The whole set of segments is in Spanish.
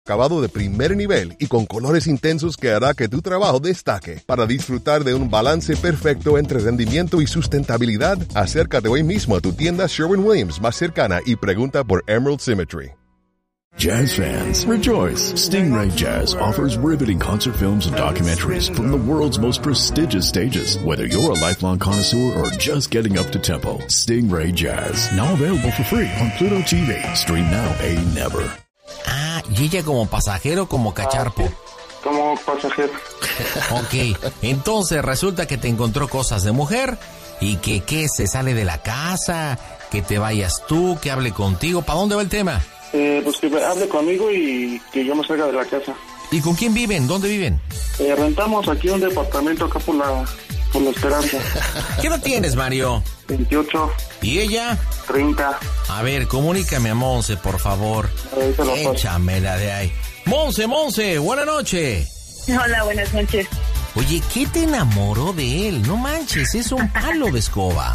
acabado de primer nivel y con colores intensos que hará que tu trabajo destaque. Para disfrutar de un balance perfecto entre rendimiento y sustentabilidad, acércate hoy mismo a tu tienda Sherwin-Williams más cercana y pregunta por Emerald Symmetry. Jazz fans, rejoice! Stingray Jazz offers riveting concert films and documentaries from the world's most prestigious stages. Whether you're a lifelong connoisseur or just getting up to tempo, Stingray Jazz, now available for free on Pluto TV. Stream now, pay never. Ah, y ella como pasajero, como cacharpo. Como pasajero. Ok, entonces resulta que te encontró cosas de mujer y que se sale de la casa, que te vayas tú, que hable contigo. ¿Para dónde va el tema? Pues que hable conmigo y que yo me salga de la casa. ¿Y con quién viven? ¿Dónde viven? Rentamos aquí un departamento acá por la Esperanza. ¿Qué edad tienes, Mario? 28. ¿Y ella? 30. A ver, comunícame a Monse, por favor. Échamela de ahí. Monse, buena noche. Hola, buenas noches. Oye, ¿qué te enamoró de él? No manches, es un palo de escoba.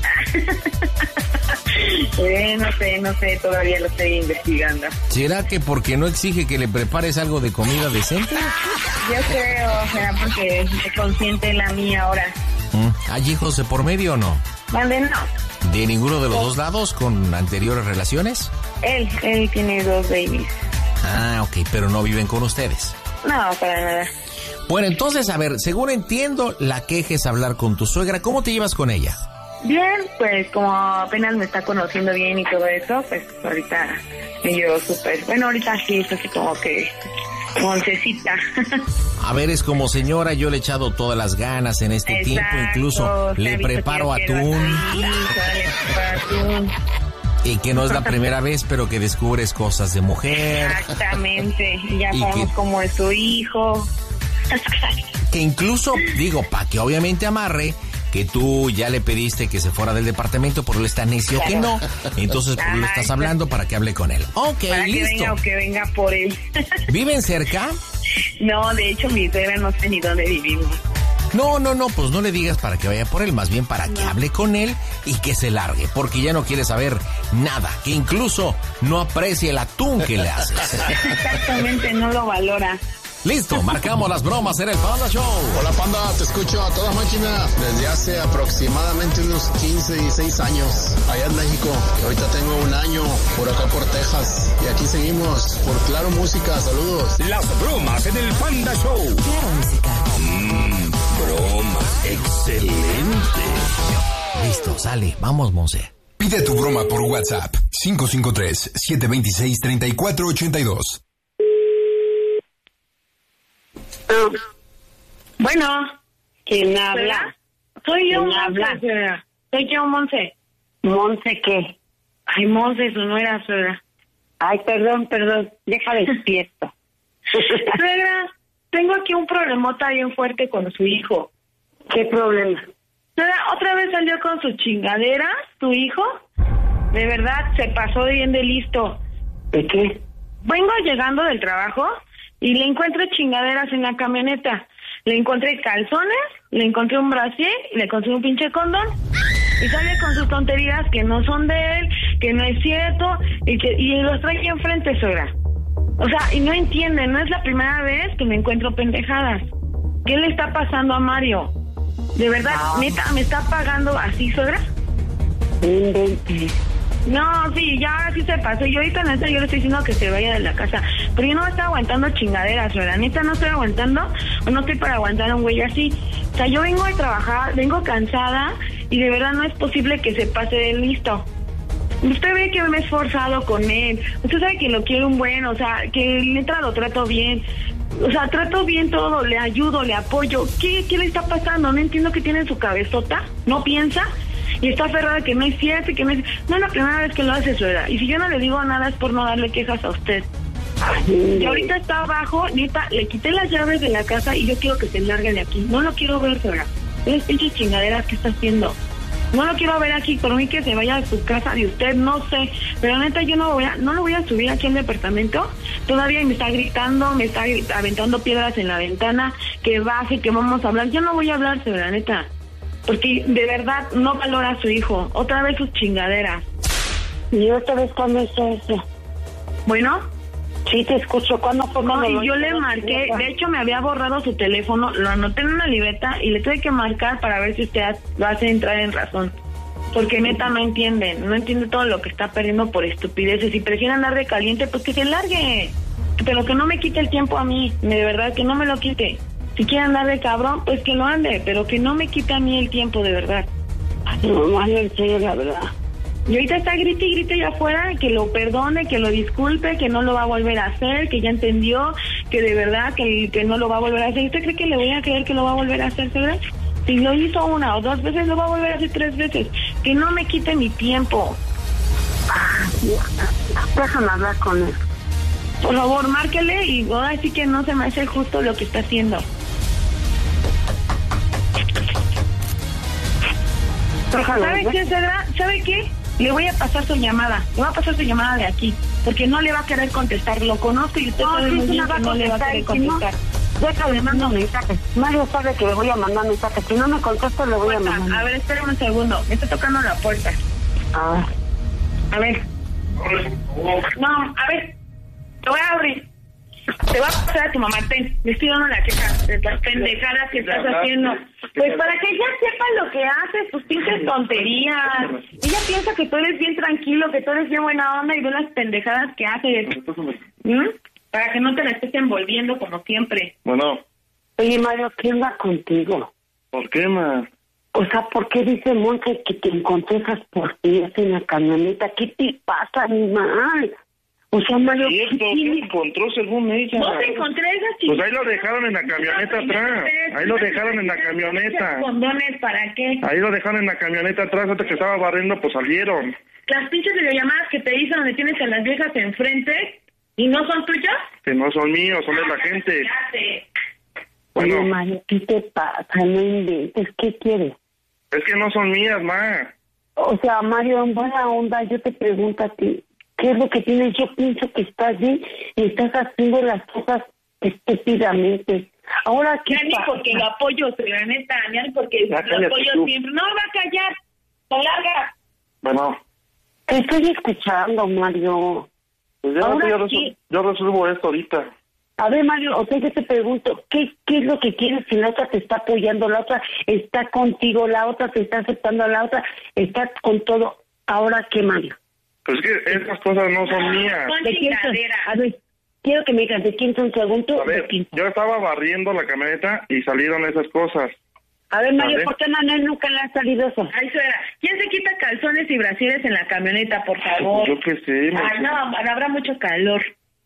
No sé, todavía lo estoy investigando. ¿Será que porque no exige que le prepares algo de comida decente? Yo creo, será porque se consiente la mía ahora. ¿Hay hijos de por medio o no? Mande, no. ¿De ninguno de los dos lados con anteriores relaciones? Él tiene 2 babies. Ah, ok, pero no viven con ustedes. No, para nada. Bueno, entonces, a ver, según entiendo, la queja es hablar con tu suegra. ¿Cómo te llevas con ella? Bien, pues como apenas me está conociendo bien y todo eso, pues ahorita me llevo súper. Bueno, ahorita sí es así como que moncecita. A ver, es como señora, yo le he echado todas las ganas en este tiempo, incluso le preparo atún. Y que no es la primera vez, pero que descubres cosas de mujer. Exactamente, ya sabemos cómo es su hijo. Que incluso, digo, para que obviamente amarre, que tú ya le pediste que se fuera del departamento, pero él está necio que no. Entonces, ¿por qué le estás hablando? Para que hable con él. Ok, para listo. Que venga por él. ¿Viven cerca? No, de hecho, mi suegra no sé ni dónde vivimos. No, pues no le digas para que vaya por él, más bien para que hable con él y que se largue, porque ya no quiere saber nada, que incluso no aprecia el atún que le haces. Exactamente, no lo valora. Listo, marcamos las bromas en el Panda Show. Hola, Panda, te escucho a toda máquina desde hace aproximadamente unos 15, 16 años allá en México. Y ahorita tengo 1 año por acá por Texas. Y aquí seguimos por Claro Música. Saludos. Las bromas en el Panda Show. Claro Música. Broma. Excelente. Listo, sale. Vamos, Monse. Pide tu broma por WhatsApp. 553-726-3482. Bueno, ¿quién habla? Soy yo, ¿Quién habla? Soy yo, Monse. ¿Monse qué? Ay, Monse, eso no era suegra. Ay, perdón, deja despierto. Suegra, tengo aquí un problemota bien fuerte con su hijo. ¿Qué problema? Suegra, otra vez salió con su chingadera, tu hijo. De verdad, se pasó bien de listo. ¿De qué? Vengo llegando del trabajo y le encuentro chingaderas en la camioneta. Le encontré calzones, le encontré un brasier, le encontré un pinche condón. Y sale con sus tonterías que no son de él, que no es cierto, y los trae aquí enfrente, suegra. O sea, y no entiende, no es la primera vez que me encuentro pendejadas. ¿Qué le está pasando a Mario? ¿De verdad, neta, me está pagando así, suegra? No, sí, ya ahora sí se pasó. Yo ahorita neta, yo le estoy diciendo que se vaya de la casa. Pero yo no estoy aguantando chingaderas, suegra. Neta, no estoy aguantando, o no estoy para aguantar a un güey así. O sea, yo vengo de trabajar, vengo cansada, y de verdad no es posible que se pase de listo. Usted ve que me he esforzado con él. Usted sabe que lo quiero un buen, o sea, que neta lo trato bien. O sea, trato bien todo, le ayudo, le apoyo. ¿Qué le está pasando? No entiendo qué tiene en su cabezota. ¿No piensa? Y está aferrada que no es cierto y que no es... No es la primera vez que lo hace, suegra. Y si yo no le digo nada es por no darle quejas a usted. Y ahorita está abajo, neta, le quité las llaves de la casa y yo quiero que se largue de aquí. No lo quiero ver, suegra. Esas pinches chingaderas que está haciendo. No lo quiero ver aquí, por mí que se vaya a su casa de usted, no sé. Pero neta, yo no lo voy a subir aquí al departamento. Todavía me está gritando, me está aventando piedras en la ventana, que baje, que vamos a hablar. Yo no voy a hablar, suegra, neta. Porque de verdad no valora a su hijo. Otra vez sus chingaderas. ¿Y otra vez cuándo es eso? Bueno, Sí, te escucho. ¿Cuándo fue? No, y yo le marqué, de hecho me había borrado su teléfono, lo anoté en una libreta y le tuve que marcar para ver si usted lo hace entrar en razón. Porque neta no entiende todo lo que está perdiendo por estupideces. Si prefiere andar de caliente, pues que se largue. Pero que no me quite el tiempo a mí, de verdad, que no me lo quite. Si quiere andar de cabrón, pues que lo ande, pero que no me quite a mí el tiempo, de verdad. No, Mario, en serio, la verdad. Y ahorita está grite y grite allá afuera, que lo perdone, que lo disculpe, que no lo va a volver a hacer, que ya entendió, que de verdad que no lo va a volver a hacer. ¿Usted cree que le voy a creer que lo va a volver a hacer, verdad? Si lo hizo 1 o 2 veces, lo va a volver a hacer 3 veces. Que no me quite mi tiempo. Déjame hablar con él. Por favor, márquele y ahora sí que no se me hace justo lo que está haciendo. ¿Sabe qué, Cedra? ¿Sabe qué? Le voy a pasar su llamada. Le voy a pasar su llamada de aquí. Porque no le va a querer contestar. Lo conozco y usted sabe muy bien que no le va a querer contestar. Déjale, mando mensajes. Mario sabe que le voy a mandar mensajes. Si no me contesta, le voy a mandar. A ver, espérame un segundo. Me está tocando la puerta. A ver. No, a ver. Te voy a abrir. Te voy a pasar a tu mamá. Le estoy dando la queja de las pendejadas que estás haciendo. Pues para que ella sepa lo que haces, tus pinches tonterías. Ella piensa que tú eres bien tranquilo, que tú eres bien buena onda y ve las pendejadas que haces. Para que no te la estés envolviendo como siempre. Bueno. Oye, Mario, ¿qué onda contigo? ¿Por qué, ma? O sea, ¿por qué dice Monse que te encontrejas por ti en la camioneta? ¿Qué te pasa, animal? O sea, Mario, ¿qué se encontró según ella? ¿No te encontré esa Pues ahí lo dejaron en la camioneta atrás. Ahí lo dejaron en la camioneta. ¿Condones para qué? Ahí lo dejaron en la camioneta atrás, hasta que estaba barriendo, pues salieron. Las pinches videollamadas que te dicen donde tienes a las viejas enfrente, ¿y no son tuyas? Que no son míos, son de la gente. Bueno. Oye, Mario, ¿qué te pasa? No inventes, ¿qué quieres? Es que no son mías, ma. O sea, Mario, en buena onda, yo te pregunto a ti, ¿qué es lo que tienes? Yo pienso que estás bien y estás haciendo las cosas estúpidamente. Ahora, ¿qué pasa? Ni porque lo apoyo, la neta, ni porque lo apoyo siempre. No, va a callar, te larga. Bueno. Te estoy escuchando, Mario. Pues ya yo resuelvo esto ahorita. A ver, Mario, o sea, yo te pregunto, ¿qué es lo que quieres si la otra te está apoyando, la otra está contigo, la otra te está aceptando, la otra está con todo? ¿Ahora qué, Mario? Pues que esas cosas no son mías. ¿De quién son? A ver, quiero que me digas, ¿de quién son según tú? A ver, yo estaba barriendo la camioneta y salieron esas cosas. A ver, Mario, ¿por qué Manuel nunca le ha salido eso? Ay, suena. ¿Quién se quita calzones y brasieres en la camioneta, por favor? Yo qué sé. Ay, no, habrá mucho calor.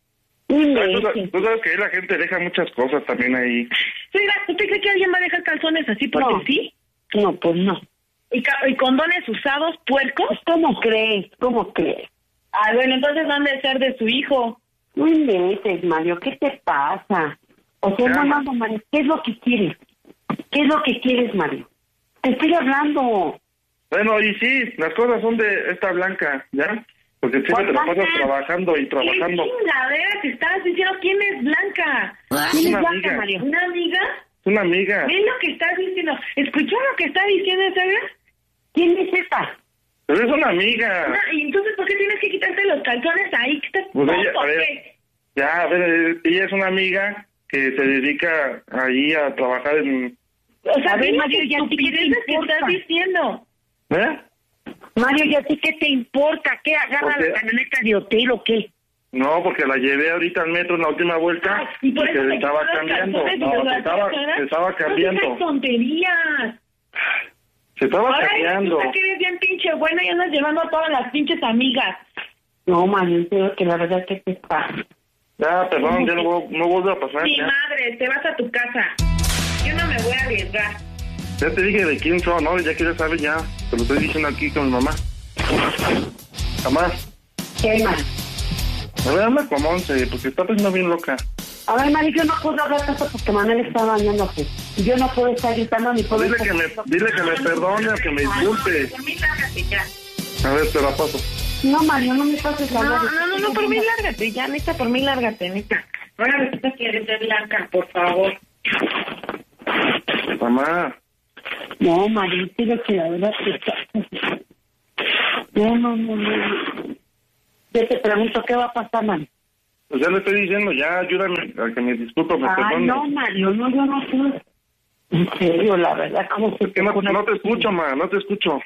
Tú sabes que ahí la gente deja muchas cosas también ahí. Oiga, ¿usted cree que alguien va a dejar calzones así porque sí? No, pues no. ¿Y condones usados, puercos? ¿Cómo crees? ¿Cómo crees? Ah, bueno, entonces van a ser de su hijo. No inventes, Mario, ¿qué te pasa? O sea, no, Mario, ¿qué es lo que quieres? ¿Qué es lo que quieres, Mario? Te estoy hablando. Bueno, y sí, las cosas son de esta Blanca, ¿ya? Porque siempre te la pasas trabajando y trabajando. ¿Qué chingadera te estabas diciendo? ¿Quién es Blanca? ¿Quién es Blanca, Mario? ¿Una amiga? Una amiga. ¿Qué es lo que estás diciendo? ¿Escuchó lo que está diciendo esa vez? ¿Quién es esa? Pero es una amiga. ¿Y entonces por qué tienes que quitarte los calzones ahí? Pues ella, a ver, ella es una amiga que se dedica ahí a trabajar en... O sea, Mario, ¿ya a ti qué te estás diciendo? ¿Eh? Mario, ¿y a ti qué te importa? ¿Qué agarra la camioneta de hotel o qué? No, porque la llevé ahorita al metro en la última vuelta y se estaba cambiando. Se estaba cambiando. ¡No tonterías! Se estaba cambiando. Ahora que eres bien pinche buena y andas llevando a todas las pinches amigas. No, Mario, creo que la verdad que te pasa. Ya, perdón, ya no vuelve a pasar. Mi madre, te vas a tu casa. Yo no me voy a arriesgar. Ya te dije de quién son, ¿no? Ya quieres saber, ya. Te lo estoy diciendo aquí con mi mamá. Jamás. ¿Qué más? A ver, habla con Monse, porque está pensando bien loca. A ver, Mario, yo no puedo hablar tanto porque Manuel está bañándose. Yo no puedo estar gritando ni puedo... Dile que me perdone o que me disculpe. Por mí, lárgate ya. A ver, te la paso. No, Mario, no me pases la mano. No, por mí lárgate, ya, neta, por mí lárgate, neta. Ahora resulta que eres de Blanca, por favor. Mamá. No, Mario, digo que la verdad que está... No. Yo te pregunto, ¿qué va a pasar, Mario? Pues ya le estoy diciendo, ya ayúdame a que me disculpe, me perdone. No, Mario, no, yo no puedo. En serio, la verdad, ¿cómo se te ocurre? No te escucho, no te escucho.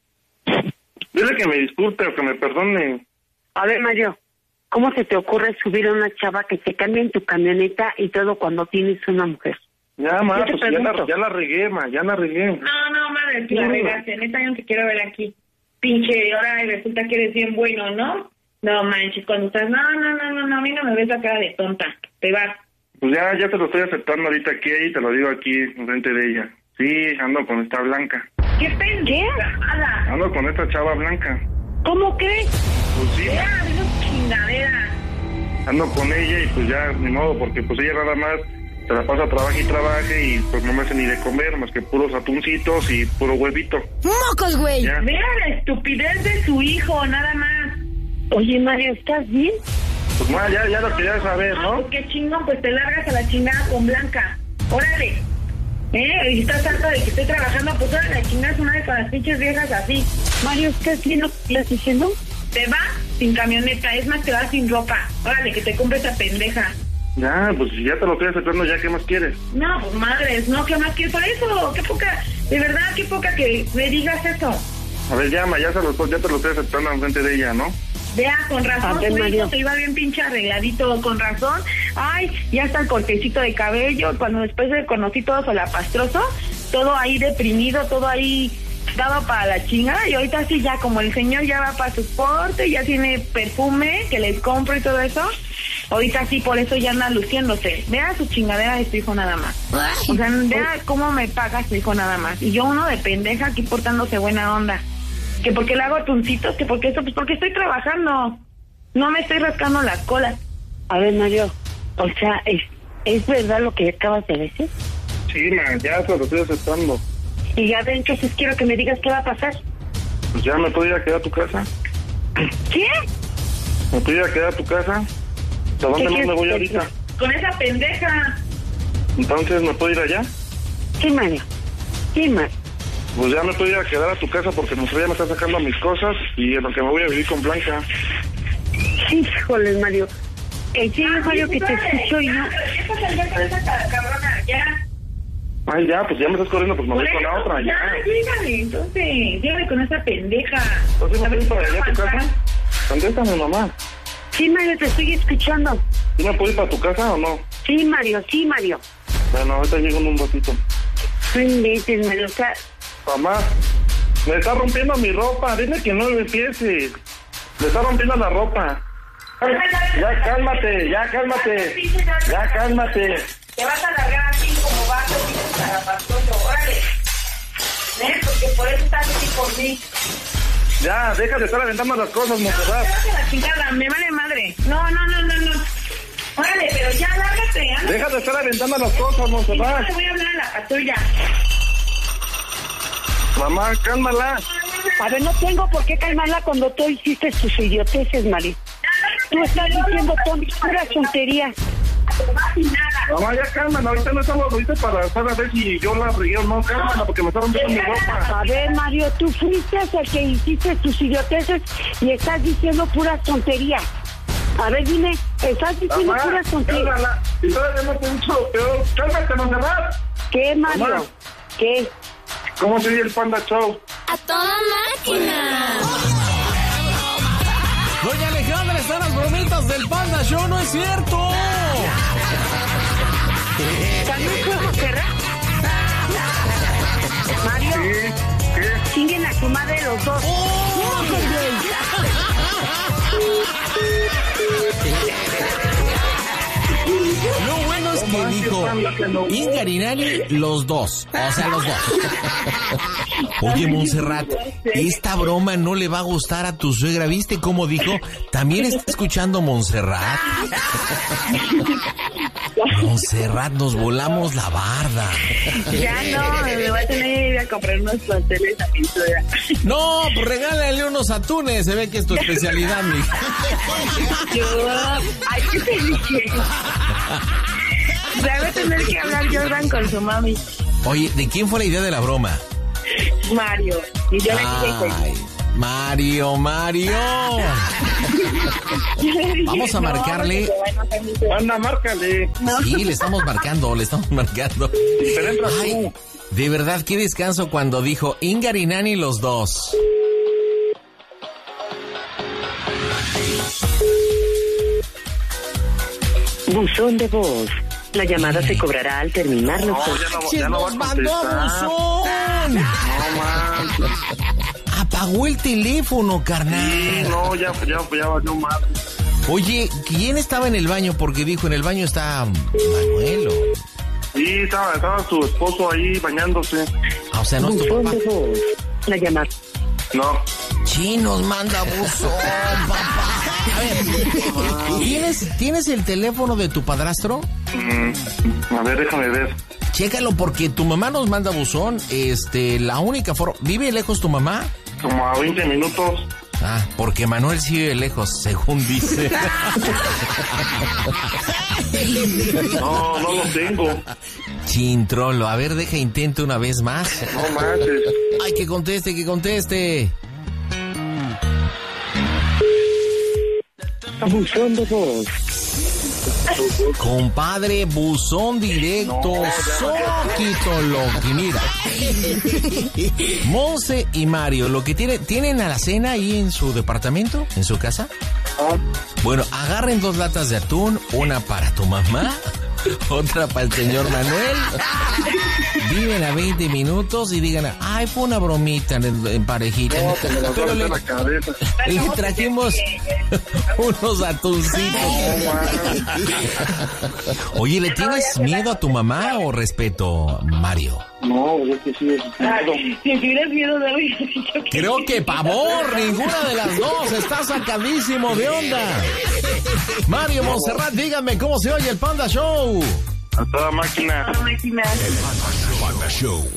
Dile que me disculpe o que me perdone. A ver, Mario, ¿cómo se te ocurre subir a una chava que te cambie en tu camioneta y todo cuando tienes una mujer? Ya, ma, pues ya la regué, ma, ya la regué. No, madre, que la regaste. Neta, yo no te quiero ver aquí. Pinche, ahora resulta que eres bien bueno, ¿no? No manches, cuando estás, no, a mí no me ves la cara de tonta. Te vas. Pues ya te lo estoy aceptando ahorita aquí y te lo digo aquí enfrente de ella. Sí, ando con esta Blanca. ¿Qué pendejada? Ando con esta chava Blanca. ¿Cómo crees? Pues sí. Ya, de chingadera. Ando con ella y pues ya, ni modo, porque pues ella nada más se la pasa trabaje y pues no me hace ni de comer, más que puros atuncitos y puro huevito. ¡Mocos, güey! Vea la estupidez de su hijo, nada más. Oye, Mario, ¿estás bien? Pues ma, ya lo quería saber, ¿no? Pues qué chingón, pues te largas a la chingada con Blanca. Órale. Y estás harta de que estoy trabajando, pues órale, chingas una vez con las pinches viejas así. Mario, ¿estás bien lo que estás diciendo? Te vas sin camioneta, es más, te vas sin ropa. Órale, que te compre esa pendeja. Ya, pues ya te lo estoy aceptando, ya, ¿qué más quieres? No, pues madres, no, ¿qué más quieres? Por eso, qué poca, de verdad, qué poca que me digas eso. A ver, llama, ya te lo estoy aceptando enfrente de ella, ¿no? Vea, con razón, tu hijo te iba bien pinche arregladito, con razón. Ay, ya está el cortecito de cabello, cuando después le conocí todo solapastroso, todo ahí deprimido, todo ahí daba para la chingada, y ahorita sí ya, como el señor ya va para su porte, ya tiene perfume que les compro y todo eso, ahorita sí, por eso ya anda luciéndose. Vea su chingadera de su hijo nada más. O sea, vea cómo me paga su hijo nada más. Y yo uno de pendeja aquí portándose buena onda. Que porque le hago atuncitos, que porque eso, pues porque estoy trabajando. No me estoy rascando las colas. A ver, Mario, o sea, ¿es verdad lo que acabas de decir? Sí, ma, ya te lo estoy aceptando. Y ya ven, entonces quiero que me digas qué va a pasar. Pues ya me puedo ir a quedar a tu casa. ¿Qué? ¿Me puedo ir a quedar a tu casa? ¿A dónde más me voy ahorita? Con esa pendeja. Entonces, ¿me puedo ir allá? Sí, Mario. Sí, Mario. Pues ya me puedo ir a quedar a tu casa porque mi ya me está sacando mis cosas y en lo que me voy a vivir con Blanca. Híjole, Mario. Sí, Mario, que te escucho y no. ¿Qué pasa ya con esa cabrona? Ya. Ay, ya, pues ya me estás corriendo, pues me voy con la otra, ya. Llégale, entonces, llégale con esa pendeja. Entonces, ¿me puedo ir para allá a tu casa? Contéstame, mamá. Sí, Mario, te estoy escuchando. ¿Sí me puedo ir para tu casa o no? Sí, Mario, sí, Mario. Bueno, ahorita llego en un ratito. No inventes, Mario, o sea... Mamá, me está rompiendo mi ropa, dile que no me empieces. Me está rompiendo la ropa. Ya cálmate, ya cálmate. Ya cálmate. Te vas a largar así como vas a ir zarapastroso, órale. Porque por eso estás así por mí. Ya, deja de estar aventando las cosas, Montserrat. No, la chingada, me vale madre. No. Órale, pero ya, lárgate. ¿eh? Deja de estar aventando las cosas, Montserrat. No te voy a hablar a la patrulla. Mamá, cálmala. A ver, no tengo por qué calmarla cuando tú hiciste tus idioteces, Mari. Tú estás diciendo puras tonterías. Mamá, ya cálmala. Ahorita no estamos ahorita para saber a ver si yo la regué o no. Cálmala porque me está rompiendo mi ropa. A ver, Mario, tú fuiste el que hiciste tus idioteces y estás diciendo puras tonterías. A ver, dime, estás diciendo mamá, puras tonterías. Cálmala. Y todavía no te he dicho lo peor. Cálmate, Montserrat. ¿Qué, Mario? Mamá. ¿Qué? ¿Cómo se oye el Panda Show? ¡A toda máquina! Doña Alejandra, están las bromitas del Panda Show, ¿no es cierto? ¿También fue Monserrat? Mario, ¿Qué? chinguen a su madre los dos. Lo bueno es que dijo Ingar y Nani, los dos. O sea, los dos. Oye, Montserrat, esta broma no le va a gustar a tu suegra. ¿Viste cómo dijo? También está escuchando Montserrat. Montserrat, nos volamos la barda. Ya no, me voy a tener que ir a comprar unos pasteles a mi suegra. No, pues regálale unos atunes. Se ve que es tu especialidad, mija. Ay, ¿qué te dije? Voy a tener que hablar Jordan con su mami. Oye, ¿de quién fue la idea de la broma? Mario. Y yo le dije, Mario. Vamos a marcarle. Anda, márcale. Sí, le estamos marcando. Pero entras Ay, de verdad, qué descanso cuando dijo Ingarinani los dos. Buzón de voz. La llamada se cobrará al terminar los ya no va a ¡Nos mandó a buzón! No, man. Apagó el teléfono, carnal. Sí, no, ya valió mal. Oye, ¿quién estaba en el baño? Porque dijo, en el baño está Manuel. Sí, estaba su esposo ahí bañándose. Ah, o sea, no es tu Buzón papá. de voz. La llamada. No. Sí, nos manda buzón, papá. A ver, ¿tienes el teléfono de tu padrastro? A ver, déjame ver. Chécalo porque tu mamá nos manda buzón. La única forma... ¿Vive lejos tu mamá? Como a 20 minutos. Ah, porque Manuel sí vive lejos, según dice. No lo tengo. Chintrolo, a ver, intento una vez más. No manches. Ay, que conteste. Buzón de voz. Compadre, buzón directo, Soquito Loki, mira. Monse y Mario, lo que ¿tienen alacena ahí en su departamento, en su casa? Bueno, agarren 2 latas de atún, una para tu mamá, otra para el señor Manuel. Viven a 20 minutos y digan, ay, fue una bromita en parejita. No, te me la Pero en la cabeza. le trajimos unos atuncitos. Oye, ¿le tienes miedo a tu mamá o respeto, Mario? No, yo que sí. Si tuvieras miedo de hoy. Creo que pavor, ninguna de las dos. Está sacadísimo de onda. Mario Montserrat, díganme cómo se oye el Panda Show. A toda máquina. El Panda Show.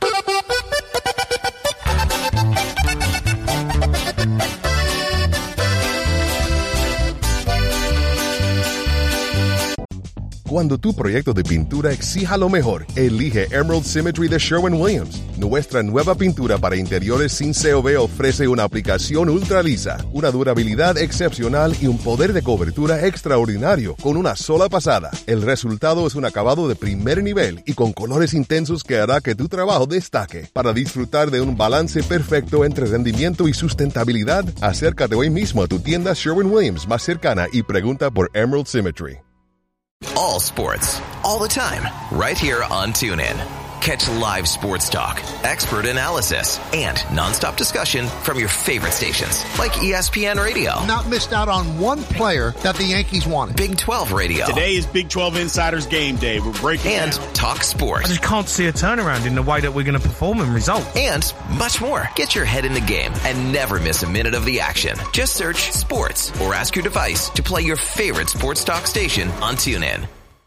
Cuando tu proyecto de pintura exija lo mejor, elige Emerald Symmetry de Sherwin-Williams. Nuestra nueva pintura para interiores sin COV ofrece una aplicación ultra lisa, una durabilidad excepcional y un poder de cobertura extraordinario con una sola pasada. El resultado es un acabado de primer nivel y con colores intensos que hará que tu trabajo destaque. Para disfrutar de un balance perfecto entre rendimiento y sustentabilidad, acércate hoy mismo a tu tienda Sherwin-Williams más cercana y pregunta por Emerald Symmetry. All sports, all the time, right here on TuneIn. Catch live sports talk, expert analysis, and nonstop discussion from your favorite stations like ESPN Radio. Not missed out on one player that the Yankees wanted. Big 12 Radio. Today is Big 12 Insiders Game Day. We're breaking and down. Talk Sports. I just can't see a turnaround in the way that we're going to perform and result. And much more. Get your head in the game and never miss a minute of the action. Just search sports or ask your device to play your favorite sports talk station on TuneIn.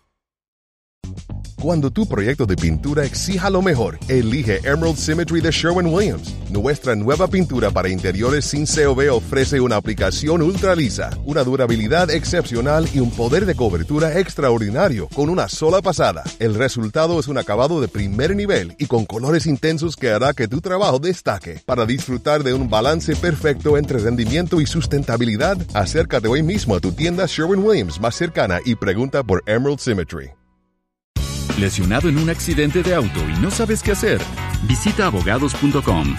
Cuando tu proyecto de pintura exija lo mejor, elige Emerald Symmetry de Sherwin-Williams. Nuestra nueva pintura para interiores sin COV ofrece una aplicación ultra lisa, una durabilidad excepcional y un poder de cobertura extraordinario con una sola pasada. El resultado es un acabado de primer nivel y con colores intensos que hará que tu trabajo destaque. Para disfrutar de un balance perfecto entre rendimiento y sustentabilidad, acércate hoy mismo a tu tienda Sherwin-Williams más cercana y pregunta por Emerald Symmetry. ¿Lesionado en un accidente de auto y no sabes qué hacer? Visita abogados.com.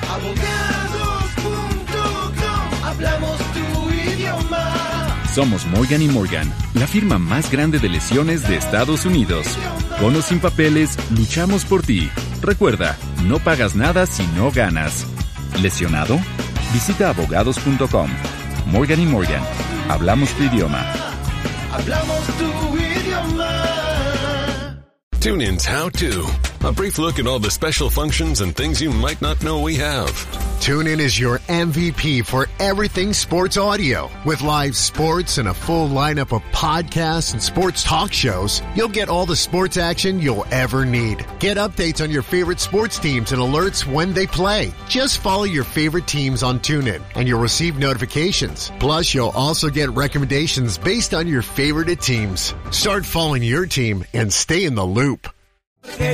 Hablamos tu idioma. Somos Morgan & Morgan, la firma más grande de lesiones de Estados Unidos. Con o sin papeles, luchamos por ti. Recuerda, no pagas nada si no ganas. ¿Lesionado? Visita abogados.com. Morgan & Morgan. Hablamos tu idioma. Hablamos tu idioma. TuneIn's How To. A brief look at all the special functions and things you might not know we have. TuneIn is your MVP for everything sports audio. With live sports and a full lineup of podcasts and sports talk shows, you'll get all the sports action you'll ever need. Get updates on your favorite sports teams and alerts when they play. Just follow your favorite teams on TuneIn and you'll receive notifications. Plus, you'll also get recommendations based on your favorite teams. Start following your team and stay in the loop.